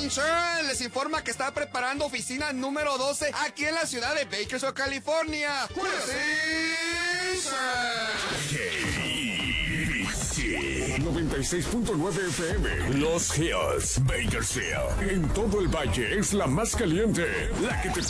Insurance les informa que está preparando oficina número 12 aquí en la ciudad de Bakersfield, California. KBC 96.9 FM, Los Hills, Bakersfield. En todo el valle es la más caliente, la que te